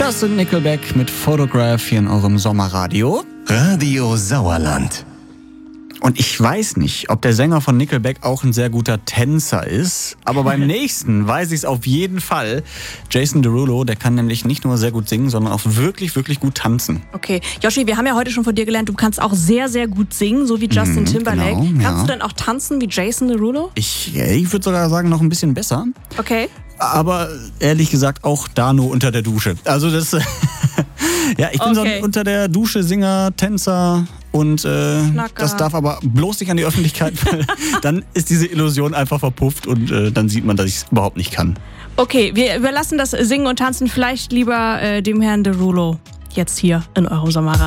Das sind Nickelback mit Photograph hier in eurem Sommerradio. Radio Sauerland. Und ich weiß nicht, ob der Sänger von Nickelback auch ein sehr guter Tänzer ist, aber beim nächsten weiß ich es auf jeden Fall. Jason Derulo, der kann nämlich nicht nur sehr gut singen, sondern auch wirklich, wirklich gut tanzen. Okay, Yoshi, wir haben ja heute schon von dir gelernt, du kannst auch sehr, sehr gut singen, so wie Justin Timberlake. Genau, kannst du denn auch tanzen wie Jason Derulo? Ich würde sogar sagen, noch ein bisschen besser. Okay. Aber ehrlich gesagt auch da nur unter der Dusche. Also das, ja, ich bin so ein unter der Dusche Singer, Tänzer und das darf aber bloß nicht an die Öffentlichkeit, weil dann ist diese Illusion einfach verpufft und dann sieht man, dass ich es überhaupt nicht kann. Okay, wir überlassen das Singen und Tanzen vielleicht lieber dem Herrn Derulo jetzt hier in eurem Sommerradio.